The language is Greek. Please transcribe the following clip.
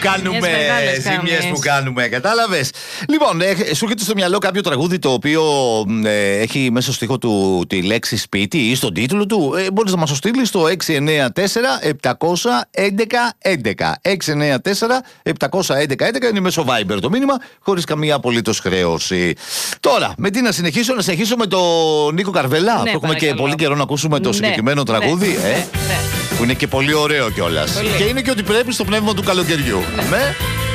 κάνουμε. Ζημιές που κάνουμε, κατάλαβες. Λοιπόν, σου έρχεται στο μυαλό κάποιο τραγούδι το οποίο έχει μέσα στο στίχο του τη λέξη σπίτι ή στον τίτλο του? Μπορείς να μας το στείλεις στο 694-711-11. 694-711-11 είναι μέσω Viber το μήνυμα, χωρίς καμία απολύτως χρέωση. Τώρα, με τι να συνεχίσω με τον Νίκο Καρβέλα, που έχουμε και πολύ καιρό να ακούσουμε το συγκεκριμένο τραγούδι. Που είναι και πολύ ωραίο κιόλας. Και είναι και ότι πρέπει στο πνεύμα του καλοκαιριού.